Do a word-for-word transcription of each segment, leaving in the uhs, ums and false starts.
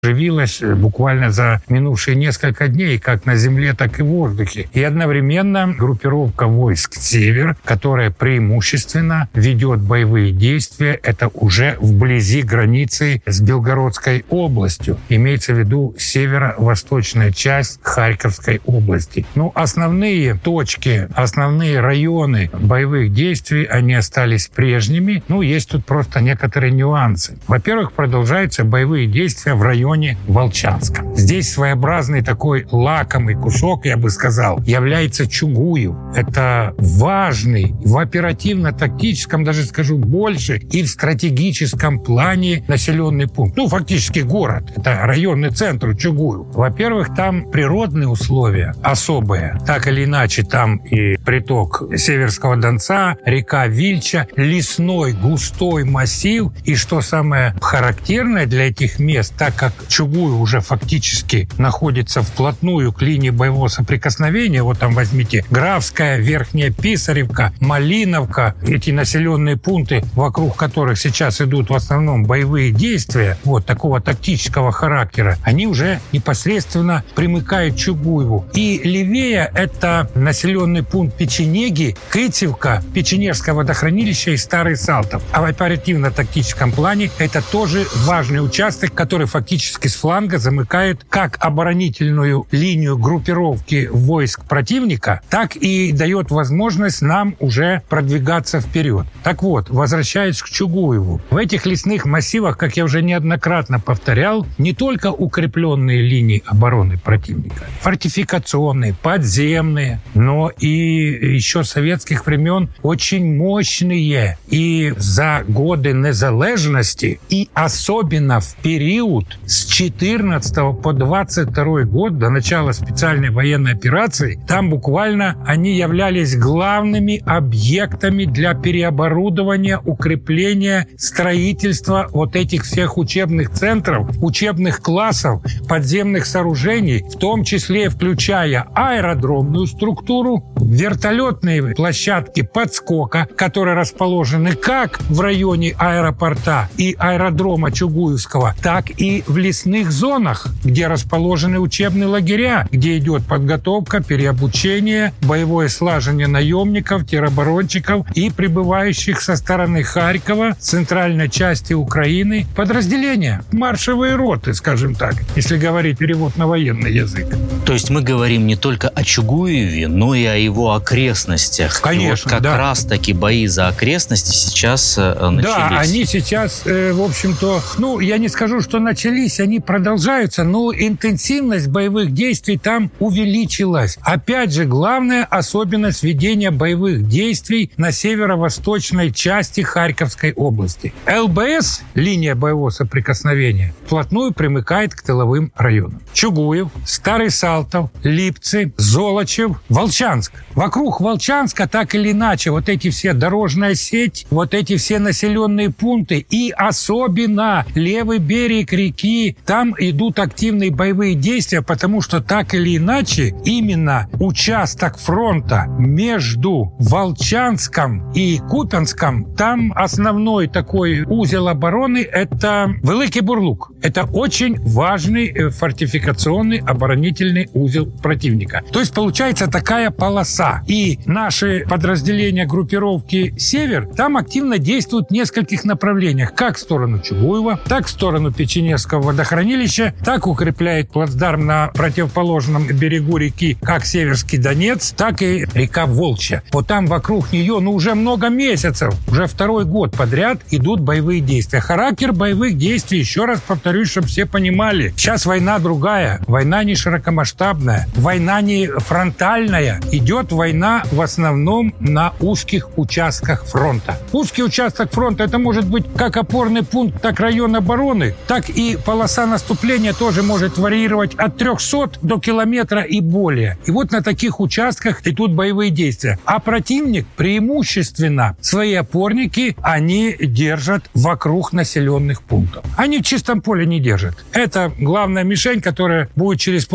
оживилась буквально за минувшие несколько дней, как на земле, так и в воздухе. И одновременно группировка войск «Север», которая преимущественно ведет боевые действия, это уже вблизи границы с Белгородской областью. Имеется в виду северо-восточная часть Харьковской области. Ну, основные точки, основные районы боевых действий, они остались прежними. Ну, есть тут просто некоторые нюансы. Во-первых, продолжаются боевые действия в районе Волчанска. Здесь своеобразный такой лакомый кусок, я бы сказал, является Чугуев. Это важный в оперативно-тактическом, даже скажу больше, и в стратегическом плане населенный пункт. Ну, фактически город. Это районный центр Чугуев. Во-первых, там природные условия особые. Так или иначе, там и приток Северского Донца, река Вильча, лесной густой массив. И что самое характерное для этих мест, так как Чугуев уже фактически находится вплотную к линии боевого соприкосновения. Вот там возьмите Графская, Верхняя Писаревка, Малиновка. Эти населенные пункты, вокруг которых сейчас идут в основном боевые действия, вот такого тактического характера, они уже непосредственно примыкают к Чугуеву. И левее это населенный пункт Печенеги, Кытьевка, Печенежское водохранилище и Старый Салтов. А в оперативно-тактическом плане это тоже важный участок, который фактически с фланга замыкает как оборонительную линию группировки войск противника, так и дает возможность нам уже продвигаться вперед. Так вот, возвращаясь к Чугуеву, в этих лесных массивах, как я уже неоднократно повторял, не только укрепленные линии обороны противника, фортификационные, подземные, но и еще советских времен очень мощные. И за годы незалежности, и особенно в период с четырнадцатого по двадцать второй год, до начала специальной военной операции, там буквально они являлись главными объектами для переоборудования, укрепления, строительства вот этих всех учебных центров, учебных классов, подземных сооружений, в том числе включая аэродромную структуру, вертолетные площадки подскока, которые расположены как в районе аэропорта и аэродрома Чугуевского, так и в лесных зонах, где расположены учебные лагеря, где идет подготовка, переобучение, боевое слаживание наемников, тероборонщиков и прибывающих со стороны Харькова, центральной части Украины, подразделения, маршевые роты, скажем так, если говорить перевод на военный язык. То есть мы говорим не только о Чугуеве, но и о его окрестностях. Конечно, и вот как да. раз таки бои за окрестности сейчас э, начались. Да, они сейчас, э, в общем-то, ну, я не скажу, что начались, они продолжаются, но интенсивность боевых действий там увеличилась. Опять же, главная особенность ведения боевых действий на северо-восточной части Харьковской области. ЛБС, линия боевого соприкосновения, вплотную примыкает к тыловым районам. Чугуев, Старый Салтов, Липцы, Золочев, Волчанск. Вокруг Волчанска так или иначе вот эти все дорожная сеть, вот эти все населенные пункты и особенно левый берег реки, там идут активные боевые действия, потому что так или иначе именно участок фронта между Волчанском и Купянском, там основной такой узел обороны — это Великий Бурлук. Это очень важный фортификационный оборонительный узел противника. То есть получается такая полоса. И наши подразделения группировки «Север» там активно действуют в нескольких направлениях. Как в сторону Чугуева, так в сторону Печенежского водохранилища, так укрепляет плацдарм на противоположном берегу реки, как Северский Донец, так и река Волчья. Вот там вокруг нее, ну, уже много месяцев, уже второй год подряд идут боевые действия. Характер боевых действий, еще раз повторюсь, чтобы все понимали, сейчас война другая. Война не широкомасштабная, война не фронтальная. Идет война в основном на узких участках фронта. Узкий участок фронта — это может быть как опорный пункт, так район обороны, так и полоса наступления тоже может варьировать от трехсот до километра и более. И вот на таких участках идут боевые действия. А противник преимущественно свои опорники они держат вокруг населенных пунктов. Они в чистом поле не держат. Это главная мишень, которая будет через полчаса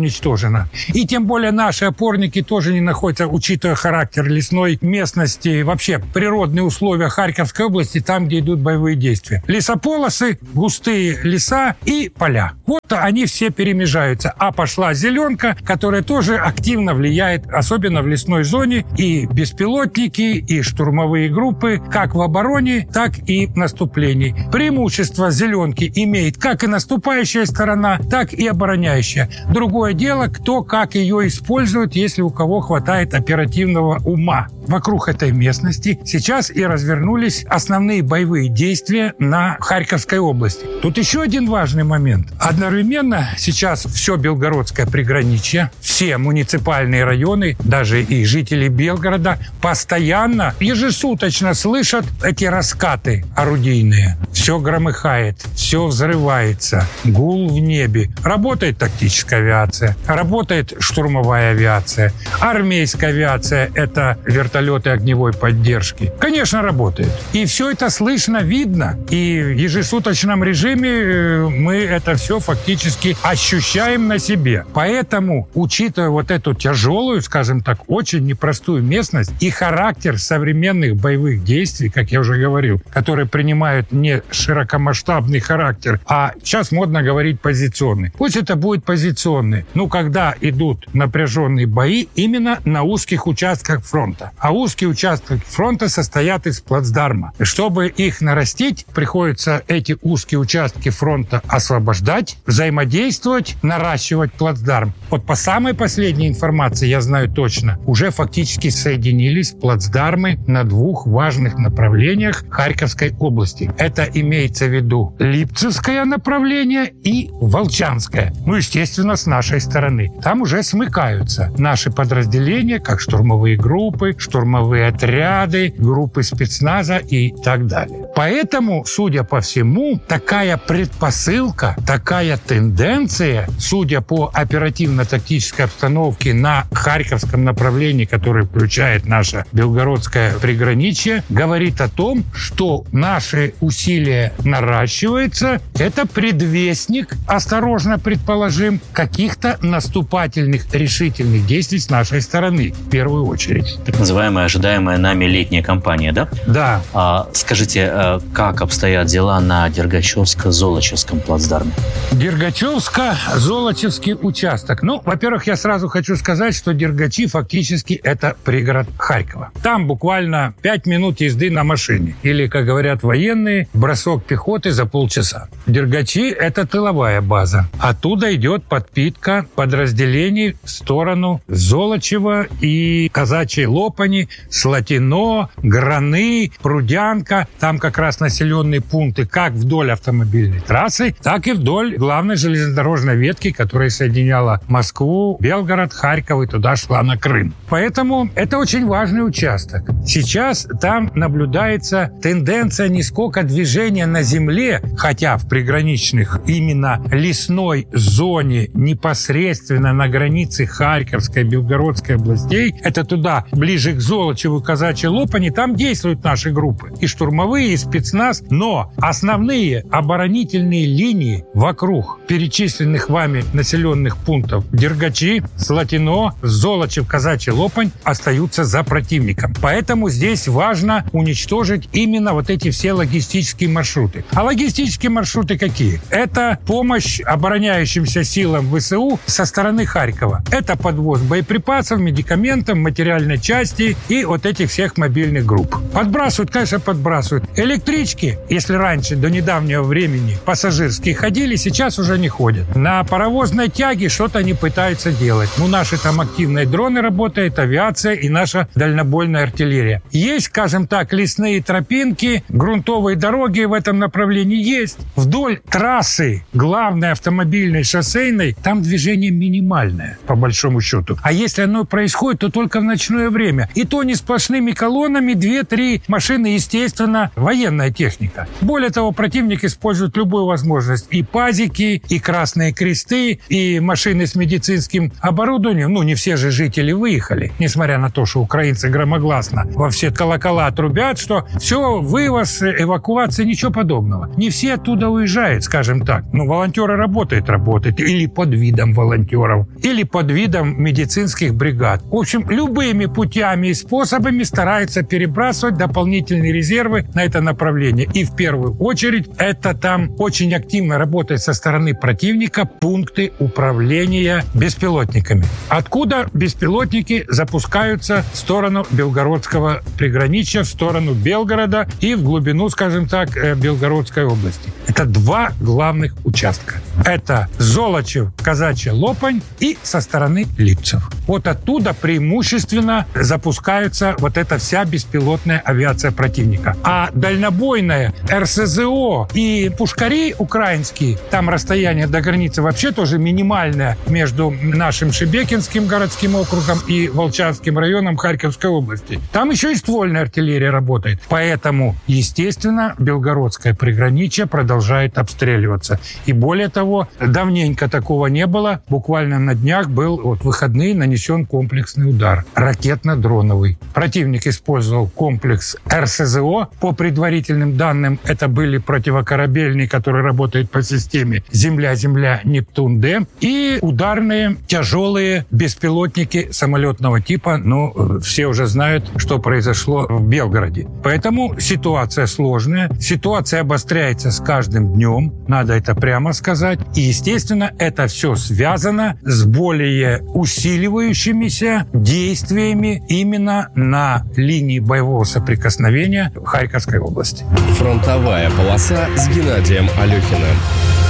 уничтожена. И тем более наши опорники тоже не находятся, учитывая характер лесной местности, вообще природные условия Харьковской области, там, где идут боевые действия. Лесополосы, густые леса и поля. Вот они все перемежаются. А пошла зеленка, которая тоже активно влияет, особенно в лесной зоне, и беспилотники, и штурмовые группы, как в обороне, так и в наступлении. Преимущество зеленки имеет как и наступающая сторона, так и обороняющая. Другое дело, кто как ее использует, если у кого хватает оперативного ума. Вокруг этой местности сейчас и развернулись основные боевые действия на Харьковской области. Тут еще один важный момент. Одновременно сейчас все Белгородское приграничье, все муниципальные районы, даже и жители Белгорода постоянно, ежесуточно слышат эти раскаты орудийные. Все громыхает, все взрывается, гул в небе. Работает тактическая авиация, работает штурмовая авиация, армейская авиация – это вертолеты огневой поддержки. Конечно, работает. И все это слышно, видно. И в ежесуточном режиме мы это все фактически ощущаем на себе. Поэтому, учитывая вот эту тяжелую, скажем так, очень непростую местность и характер современных боевых действий, как я уже говорил, которые принимают не широкомасштабный характер, а сейчас модно говорить позиционный. Пусть это будет позиционный. Ну, когда идут напряженные бои именно на узких участках фронта. А узкие участки фронта состоят из плацдарма. Чтобы их нарастить, приходится эти узкие участки фронта освобождать, взаимодействовать, наращивать плацдарм. Вот по самой последней информации, я знаю точно, уже фактически соединились плацдармы на двух важных направлениях Харьковской области. Это имеется в виду Липцевское направление и Волчанское. Ну, естественно, с нашей стороны. Там уже смыкаются наши подразделения, как штурмовые группы, штурмовые отряды, группы спецназа и так далее. Поэтому, судя по всему, такая предпосылка, такая тенденция, судя по оперативно-тактической обстановке на Харьковском направлении, которое включает наше Белгородское приграничье, говорит о том, что наши усилия наращиваются. Это предвестник, осторожно предположим, каких-то наступательных решительных действий с нашей стороны, в первую очередь. Так называемая ожидаемая нами летняя кампания, да? Да. А, скажите, как обстоят дела на Дергачевско-Золочевском плацдарме? Дергачевско-Золочевский участок. Ну, во-первых, я сразу хочу сказать, что Дергачи фактически это пригород Харькова. Там буквально пять минут езды на машине. Или, как говорят военные, бросок пехоты за полчаса. Дергачи – это тыловая база. Оттуда идет подпитка подразделений в сторону Золочева и Казачьей Лопани, Слатино, Граны, Прудянка. Там как раз населенные пункты как вдоль автомобильной трассы, так и вдоль главной железнодорожной ветки, которая соединяла Москву, Белгород, Харьков и туда шла на Крым. Поэтому это очень важный участок. Сейчас там наблюдается тенденция не сколько движения на земле, хотя в приграничных именно лесной зоне непосредственно на границе Харьковской, Белгородской областей, это туда, ближе к Золочеву, Казачьей Лопани, там действуют наши группы. И штурмовые, и спецназ. Но основные оборонительные линии вокруг перечисленных вами населенных пунктов Дергачи, Слатино, Золочев, Казачья Лопань остаются за противником. Поэтому здесь важно уничтожить именно вот эти все логистические маршруты. А логистические маршруты какие? Это помощь обороняющимся силам ВСУ со стороны Харькова. Это подвоз боеприпасов, медикаментов, материальной части и вот этих всех мобильных групп. Подбрасывают, конечно, подбрасывают. Электрички, если раньше, до недавнего времени, пассажирские ходили, сейчас уже не ходят. На паровозной тяге что-то они пытаются делать. Ну, наши там активные дроны работают, авиация и наша дальнобойная артиллерия. Есть, скажем так, лесные тропинки, грунтовые дороги в этом направлении есть. Вдоль трассы главной автомобильной, шоссейной, там движение минимальное, по большому счету. А если оно происходит, то только в ночное время. И то не сплошными колоннами, две-три машины, естественно, военные военная техника. Более того, противник использует любую возможность. И пазики, и красные кресты, и машины с медицинским оборудованием. Ну, не все же жители выехали. Несмотря на то, что украинцы громогласно во все колокола трубят, что все, вывоз, эвакуация, ничего подобного. Не все оттуда уезжают, скажем так. Ну, волонтеры работают, работают. Или под видом волонтеров, или под видом медицинских бригад. В общем, любыми путями и способами стараются перебрасывать дополнительные резервы на это направление. И в первую очередь это там очень активно работает со стороны противника пункты управления беспилотниками. Откуда беспилотники запускаются в сторону Белгородского приграничья, в сторону Белгорода и в глубину, скажем так, Белгородской области. Это два главных участка. Это Золочев, Казачья Лопань и со стороны Липцев. Вот оттуда преимущественно запускается вот эта вся беспилотная авиация противника. А дальнобойная эр эс зэ о и пушкари украинские, там расстояние до границы вообще тоже минимальное между нашим Шебекинским городским округом и Волчанским районом Харьковской области. Там еще и ствольная артиллерия работает. Поэтому, естественно, Белгородское приграничье продолжает обстреливаться. И более того, давненько такого не было. Буквально на днях был, вот в выходные, нанесен комплексный удар. Ракетно-дроновый. Противник использовал комплекс эр эс зэ о. По предварительным данным, это были противокорабельные, которые работают по системе Земля-Земля, Нептун-Д. И ударные тяжелые беспилотники самолетного типа. Ну, все уже знают, что произошло в Белгороде. Поэтому ситуация сложная. Ситуация обостряется с каждым днем. Надо это прямо сказать. И, естественно, это все связано с более усиливающимися действиями именно на линии боевого соприкосновения в Харьковской области. Фронтовая полоса с Геннадием Алехиным.